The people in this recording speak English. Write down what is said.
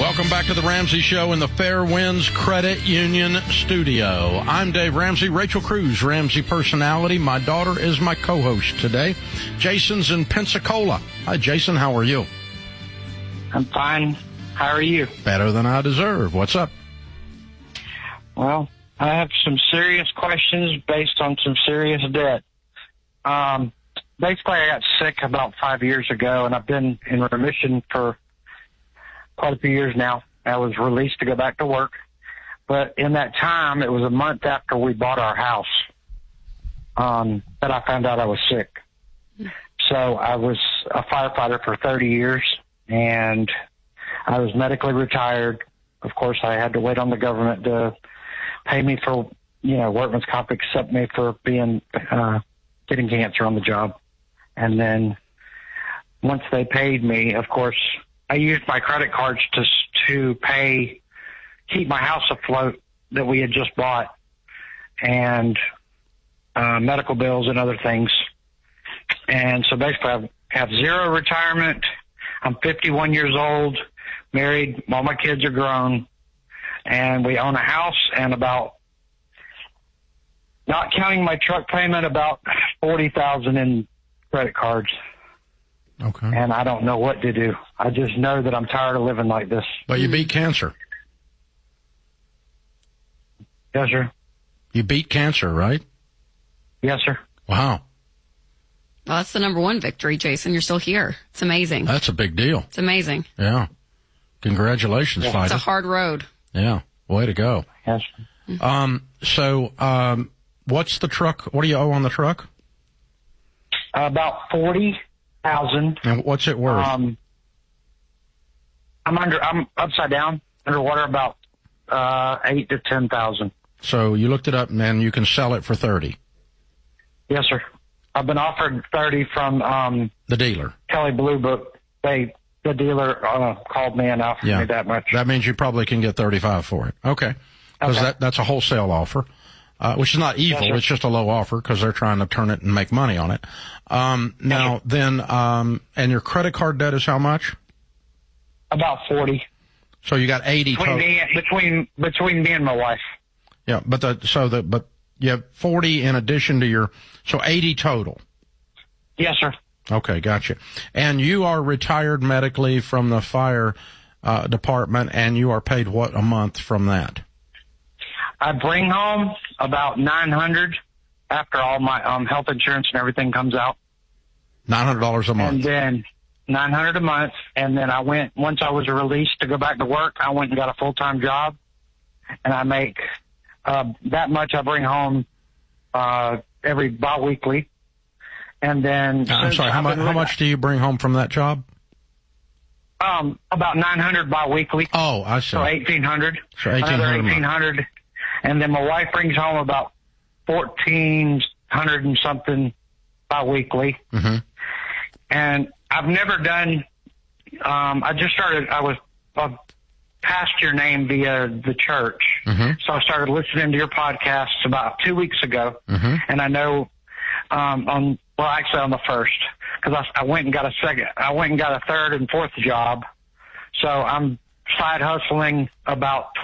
Welcome back to the Ramsey Show in the Fairwinds Credit Union studio. I'm Dave Ramsey. Rachel Cruz, Ramsey personality. My daughter is my co-host today. Jason's in Pensacola. Hi, Jason. How are you? I'm fine. How are you? Better than I deserve. What's up? Well, I have some serious questions based on some serious debt. Basically, I got sick about 5 years ago, and I've been in remission for quite a few years now. I was released to go back to work. But in that time, it was a month after we bought our house that I found out I was sick. So I was a firefighter for 30 years, and I was medically retired. Of course, I had to wait on the government to pay me for, workman's comp, accept me for being getting cancer on the job. And then once they paid me, of course, I used my credit cards to keep my house afloat that we had just bought, and medical bills and other things. And so basically I have zero retirement. I'm 51 years old, married. All my kids are grown, and we own a house and about, not counting my truck payment, about $40,000 in credit cards. Okay. And I don't know what to do. I just know that I'm tired of living like this. But you beat cancer. Yes, sir. You beat cancer, right? Yes, sir. Wow. Well, that's the number one victory, Jason. You're still here. It's amazing. That's a big deal. It's amazing. Yeah. Congratulations, fighter. It's a hard road. Yeah. Way to go. Yes. So, what's the truck? What do you owe on the truck? About $40,000. And what's it worth? I'm upside down, underwater, about $8,000 to $10,000. So you looked it up, and you can sell it for $30,000. Yes, sir. I've been offered $30,000 from the dealer, Kelley Blue Book. The dealer called me and offered me that much. That means you probably can get $35,000 for it. Okay, because that's a wholesale offer, which is not evil. Yes, it's just a low offer because they're trying to turn it and make money on it. And your credit card debt is how much? About 40. So you got 80 between me and my wife. Yeah, but you have 40 in addition to so 80 total. Yes, sir. Okay, gotcha. And you are retired medically from the fire department, and you are paid what a month from that? I bring home about $900 after all my health insurance and everything comes out. $900 a month. And then $900 a month. And then once I was released to go back to work, I went and got a full-time job, and I make that much. I bring home every biweekly. And then I'm sorry, how much do you bring home from that job? About $900 biweekly. Oh, I see. So $1,800. So $1,800. Another $1,800. And then my wife brings home about $1,400 and something biweekly. Mm-hmm. And I've never done. I just started. I was passed your name via the church, so I started listening to your podcasts about 2 weeks ago, and I know on the first, because I went and got a second. I went and got a third and fourth job, so I'm side hustling about